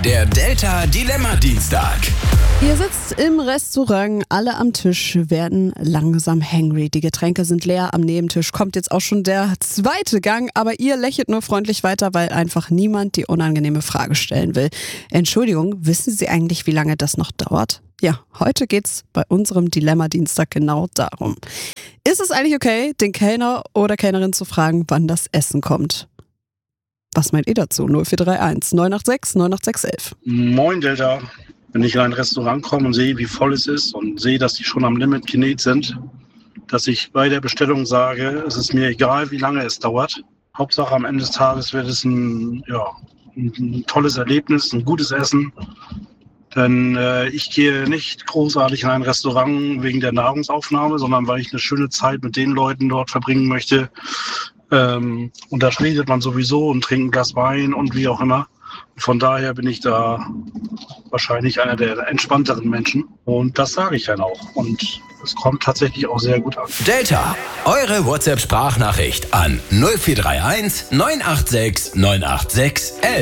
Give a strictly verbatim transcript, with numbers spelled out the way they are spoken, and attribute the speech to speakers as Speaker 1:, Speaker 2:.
Speaker 1: Der Delta Dilemma Dienstag.
Speaker 2: Ihr sitzt im Restaurant, alle am Tisch werden langsam hangry. Die Getränke sind leer, am Nebentisch kommt jetzt auch schon der zweite Gang, aber ihr lächelt nur freundlich weiter, weil einfach niemand die unangenehme Frage stellen will. Entschuldigung, wissen Sie eigentlich, wie lange das noch dauert? Ja, heute geht's bei unserem Dilemma-Dienstag genau darum. Ist es eigentlich okay, den Kellner oder Kellnerin zu fragen, wann das Essen kommt? Was meint ihr dazu? null vier drei eins neun acht sechs neun acht sechs elf.
Speaker 3: Moin Delta. Wenn ich in ein Restaurant komme und sehe, wie voll es ist und sehe, dass die schon am Limit genäht sind, dass ich bei der Bestellung sage, es ist mir egal, wie lange es dauert. Hauptsache am Ende des Tages wird es ein, ja, ein tolles Erlebnis, ein gutes Essen. Denn äh, ich gehe nicht großartig in ein Restaurant wegen der Nahrungsaufnahme, sondern weil ich eine schöne Zeit mit den Leuten dort verbringen möchte. Ähm, und da redet man sowieso und trinkt ein Glas Wein und wie auch immer. Von daher bin ich da wahrscheinlich einer der entspannteren Menschen. Und das sage ich dann auch. Und es kommt tatsächlich auch sehr gut an.
Speaker 1: Delta, eure WhatsApp-Sprachnachricht an null vier drei eins neun acht sechs neun acht sechs elf.